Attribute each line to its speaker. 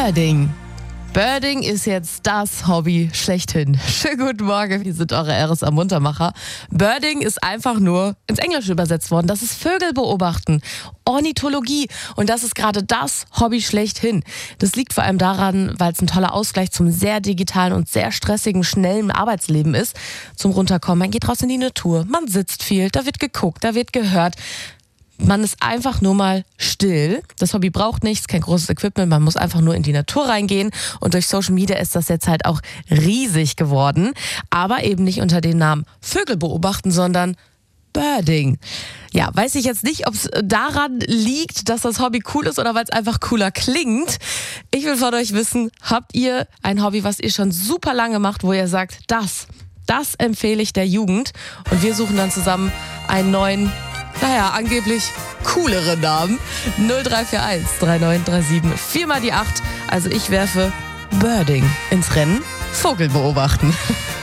Speaker 1: Birding. Birding ist jetzt das Hobby schlechthin. Schönen guten Morgen, hier sind eure RSA Muntermacher. Birding ist einfach nur ins Englische übersetzt worden. Das ist Vögel beobachten, Ornithologie. Und das ist gerade das Hobby schlechthin. Das liegt vor allem daran, weil es ein toller Ausgleich zum sehr digitalen und sehr stressigen, schnellen Arbeitsleben ist. Zum Runterkommen, man geht raus in die Natur, man sitzt viel, da wird geguckt, da wird gehört. Man ist einfach nur mal still. Das Hobby braucht nichts, kein großes Equipment. Man muss einfach nur in die Natur reingehen. Und durch Social Media ist das jetzt halt auch riesig geworden. Aber eben nicht unter dem Namen Vögel beobachten, sondern Birding. Ja, weiß ich jetzt nicht, ob es daran liegt, dass das Hobby cool ist oder weil es einfach cooler klingt. Ich will von euch wissen, habt ihr ein Hobby, was ihr schon super lange macht, wo ihr sagt, das empfehle ich der Jugend. Und wir suchen dann zusammen einen neuen, angeblich coolere Namen. 0341 3937 4 mal die 8. Also ich werfe Birding ins Rennen. Vogel beobachten.